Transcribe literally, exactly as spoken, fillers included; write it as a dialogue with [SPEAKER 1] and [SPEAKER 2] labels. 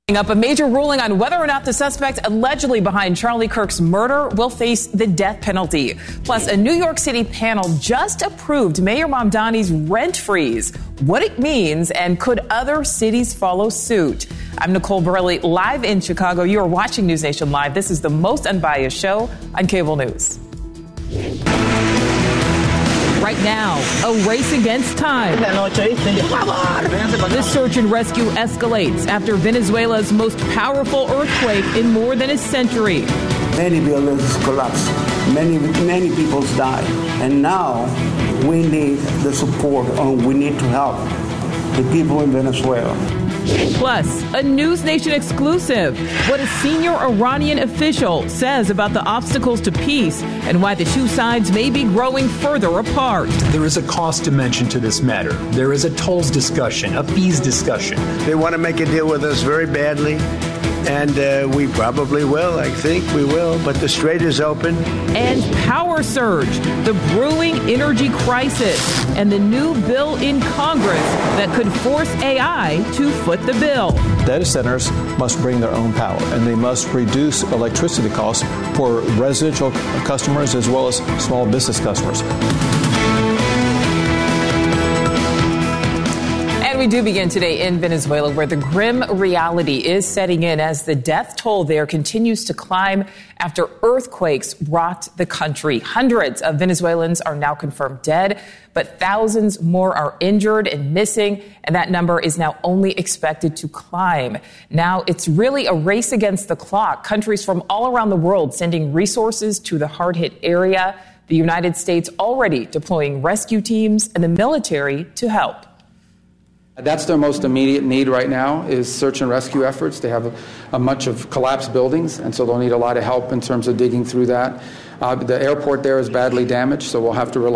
[SPEAKER 1] Up, a major ruling on whether or not the suspect allegedly behind Charlie Kirk's murder will face the death penalty. Plus, a New York City panel just approved Mayor Mamdani's rent freeze, what it means, and could other cities follow suit? I'm Nicole Borelli, live in Chicago. You are watching News Nation Live. This is the most unbiased show on cable news. Right now, a race against time. This search and rescue escalates after Venezuela's most powerful earthquake in more than a century.
[SPEAKER 2] Many buildings collapsed. Many, many people died. And now we need the support, and we need to help the people in Venezuela.
[SPEAKER 1] Plus, a News Nation exclusive. What a senior Iranian official says about the obstacles to peace and why the two sides may be growing further apart.
[SPEAKER 3] There is a cost dimension to this matter. There is a tolls discussion, a fees discussion.
[SPEAKER 4] They want to make a deal with us very badly. And uh, we probably will. I think we will. But the strait is open.
[SPEAKER 1] And power surge, the brewing energy crisis, and the new bill in Congress that could force A I to foot the bill.
[SPEAKER 5] Data centers must bring their own power, and they must reduce electricity costs for residential customers as well as small business customers.
[SPEAKER 1] We do begin today in Venezuela, where the grim reality is setting in as the death toll there continues to climb after earthquakes rocked the country. Hundreds of Venezuelans are now confirmed dead, but thousands more are injured and missing, and that number is now only expected to climb. Now it's really a race against the clock. Countries from all around the world sending resources to the hard-hit area. The United States already deploying rescue teams and the military to help.
[SPEAKER 6] That's their most immediate need right now is search and rescue efforts. They have a, a much of collapsed buildings, and so they'll need a lot of help in terms of digging through that. Uh, the airport there is badly damaged, so we'll have to rely